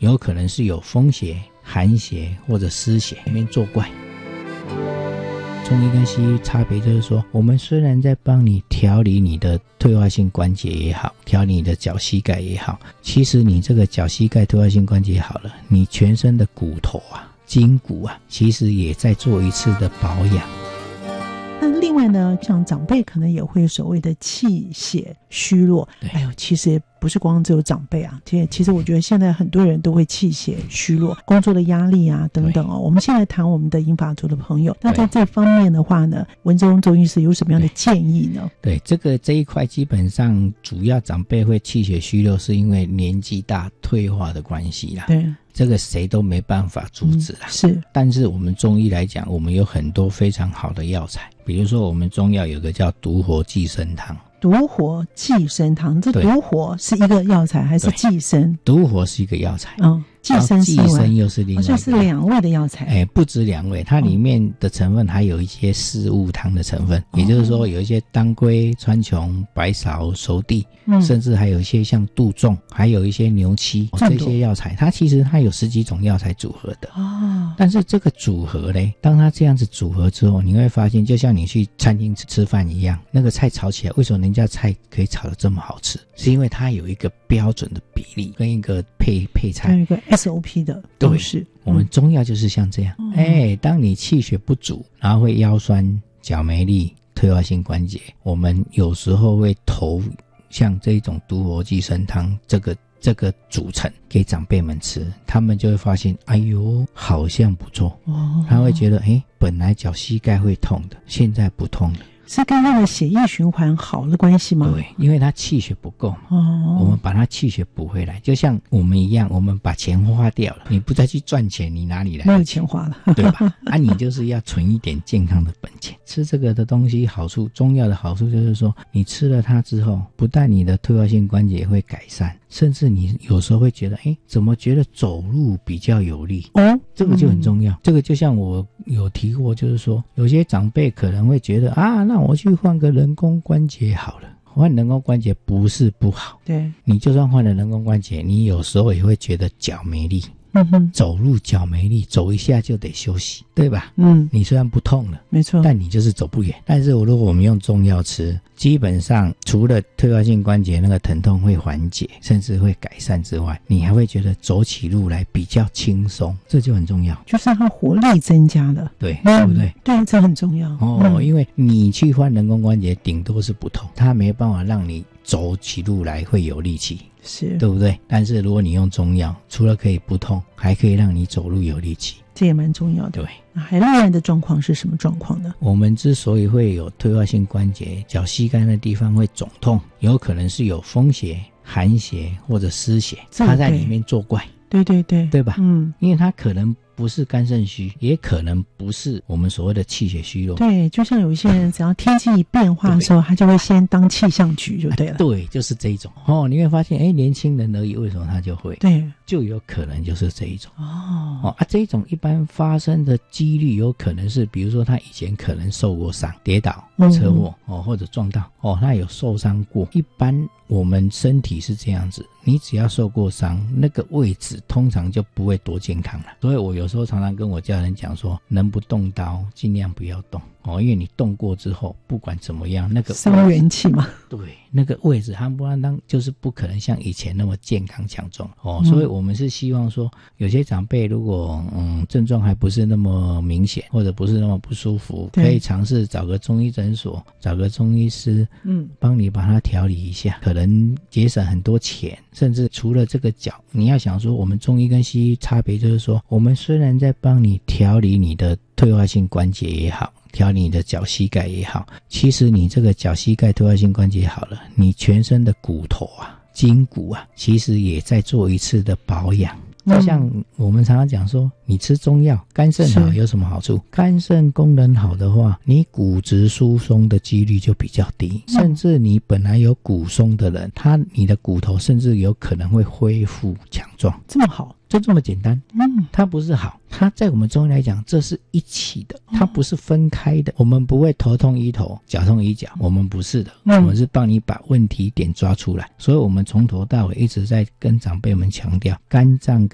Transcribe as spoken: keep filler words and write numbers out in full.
有可能是有风邪、寒邪或者湿邪里面作怪。中医跟西医差别就是说，我们虽然在帮你调理你的退化性关节也好，调理你的脚膝盖也好，其实你这个脚膝盖退化性关节好了，你全身的骨头啊、筋骨啊，其实也在做一次的保养。 那另外呢，像长辈可能也会所谓的气血虚弱，哎呦，其实也不是光只有长辈啊，其实其实我觉得现在很多人都会气血虚弱，工作的压力啊等等哦。我们现在谈我们的银发族的朋友，那在这方面的话呢，文宗中医师有什么样的建议呢？ 对，这个这一块基本上主要长辈会气血虚弱，是因为年纪大退化的关系啦。 对。 这个谁都没办法阻止啦、嗯、 是。 但是我们中医来讲，我们有很多非常好的药材，比如说我们中药有个叫独活寄生汤。 独活寄生汤，这独活是一个药材还是寄生？ 独活是一个药材， 嗯，寄生寄生又是另外一个， 好像是两味的药材。 哎，不止两味，它里面的成分还有一些四物汤的成分，哦、也就是说有一些当归、川穹、白芍、熟地、嗯，甚至还有一些像杜仲，还有一些牛膝、哦、这些药材，它其实它有十几种药材组合的。哦，但是这个组合呢，当它这样子组合之后，你会发现，就像你去餐厅吃吃饭一样，那个菜炒起来，为什么人家菜可以炒得这么好吃？是因为它有一个标准的比例跟一个配配菜， 有一个 S O P 的都是。嗯、 我们中药就是像这样，哎、嗯，当你气血不足，然后会腰酸、脚没力、退化性关节，我们有时候会投像这种独活寄生汤这个这个组成给长辈们吃，他们就会发现，哎呦，好像不错。哦，他会觉得，哎，本来脚膝盖会痛的，现在不痛了。 是跟他的血液循环好的关系吗？ 对，因为他气血不够，哦，我们把他气血补回来，就像我们一样，我们把钱花掉了，你不再去赚钱，你哪里来？ 没有钱花了， 对吧？啊，你就是要存一点健康的本钱。吃这个的东西好处，中药的好处就是说，你吃了它之后，不但你的退化性关节会改善，甚至你有时候会觉得，哎，怎么觉得走路比较有力？哦，这个就很重要。嗯、这个就像我有提过，就是说，有些长辈可能会觉得啊，那我去换个人工关节好了。换人工关节不是不好，对，你就算换了人工关节，你有时候也会觉得脚没力。嗯哼，走路脚没力，走一下就得休息，对吧？嗯，你虽然不痛了，没错，但你就是走不远。但是如果我们用中药吃，基本上除了退化性关节那个疼痛会缓解，甚至会改善之外，你还会觉得走起路来比较轻松，这就很重要， 就是它活力增加了，对，嗯、对不对？对，这很重要哦、嗯。因为你去换人工关节，顶多是不痛，它没办法让你走起路来会有力气。是，对不对？但是如果你用中药，除了可以不痛，还可以让你走路有力气， 这也蛮重要的。对，那还另外的状况是什么状况呢？ 我们之所以会有退化性关节，脚膝盖那地方会肿痛，有可能是有风邪、寒邪或者湿邪，它在里面作怪。对对对，对吧？嗯，因为它可能不是肝肾虚，也可能不是我们所谓的气血虚弱。 对，就像有一些人，只要天气一变化的时候，他就会先当气象局，就对了。 对，就是这一种哦。你会发现，哎，年轻人而已，为什么他就会？对，就有可能就是这一种哦。哦啊，这一种一般发生的几率有可能是，比如说他以前可能受过伤，跌倒、车祸、嗯、哦，或者撞到哦，他有受伤过。一般我们身体是这样子，你只要受过伤，那个位置通常就不会多健康了。所以我有时候常常跟我家人讲说，能不动刀尽量不要动哦，因为你动过之后，不管怎么样，那个伤元气嘛。 对，那个位置它不然当就是不可能像以前那么健康强壮哦。所以我们是希望说，有些长辈如果嗯症状还不是那么明显，或者不是那么不舒服，可以尝试找个中医诊所，找个中医师，嗯，帮你把它调理一下，可能节省很多钱。甚至除了这个脚，你要想说，我们中医跟西医差别就是说，我们虽然在帮你调理你的退化性关节也好，调理你的脚膝盖也好，其实你这个脚膝盖退化性关节好了，你全身的骨头啊、筋骨啊，其实也在做一次的保养。就像我们常常讲说，你吃中药，肝肾好有什么好处？肝肾功能好的话，你骨质疏松的几率就比较低，甚至你本来有骨松的人，他你的骨头甚至有可能会恢复强壮。这么好，就这么简单。嗯，它不是好，它在我们中医来讲，这是一起的，它不是分开的。我们不会头痛医头，脚痛医脚，我们不是的，我们是帮你把问题点抓出来。所以我们从头到尾一直在跟长辈们强调，肝脏